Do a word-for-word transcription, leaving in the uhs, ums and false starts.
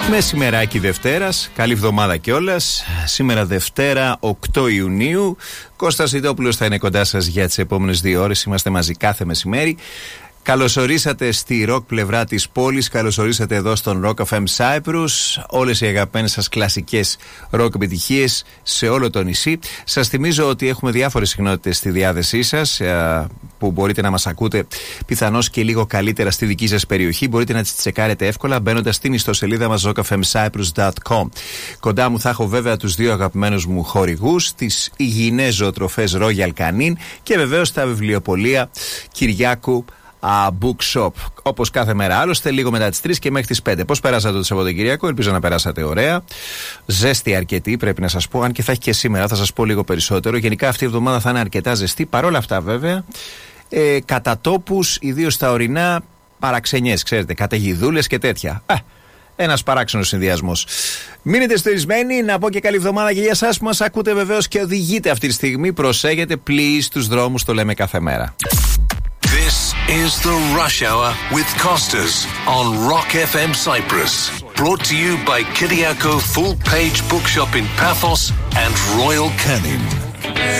Μεσημεράκι Δευτέρας, καλή εβδομάδα κιόλας. Σήμερα Δευτέρα οκτώ Ιουνίου. Κώστας Ιτόπουλος θα είναι κοντά σας για τις επόμενες δύο ώρες. Είμαστε μαζί κάθε μεσημέρι. Καλωσορίσατε στη ροκ πλευρά της πόλης, καλωσορίσατε εδώ στον Rock εφ εμ Cyprus, όλες οι αγαπημένες σας κλασικές ροκ επιτυχίες σε όλο το νησί. Σας θυμίζω ότι έχουμε διάφορες συχνότητες στη διάθεσή σας που μπορείτε να μας ακούτε πιθανώς και λίγο καλύτερα στη δική σας περιοχή. Μπορείτε να τις τσεκάρετε εύκολα μπαίνοντας στην ιστοσελίδα μας rock f m cyprus dot com. Κοντά μου θα έχω βέβαια τους δύο αγαπημένους μου χορηγούς, τις υγιεινές ζωοτροφές Royal Canin και βεβαίως τα βιβλιοπωλεία Κυριάκου A Bookshop. Όπως κάθε μέρα άλλωστε, λίγο μετά τις τρεις και μέχρι τις πέντε. Πώς περάσατε το Σαββατοκύριακο? Ελπίζω να περάσατε ωραία. Ζέστη αρκετή, πρέπει να σας πω. Αν και θα έχει και σήμερα, θα σας πω λίγο περισσότερο. Γενικά αυτή η εβδομάδα θα είναι αρκετά ζεστή. Παρ' όλα αυτά, βέβαια, ε, κατά τόπους, ιδίως στα ορεινά, παραξενιές, ξέρετε, καταιγιδούλες και τέτοια. Α, ένας παράξενος συνδυασμός. Μείνετε στορισμένοι, να πω και καλή εβδομάδα και για εσάς που μας ακούτε βεβαίως και οδηγείτε αυτή τη στιγμή. Προσέχετε, please, στους δρόμους, το λέμε κάθε μέρα. This is the Rush Hour with Costas on Rock εφ εμ Cyprus. Brought to you by Kyriako Full Page Bookshop in Paphos and Royal Canin.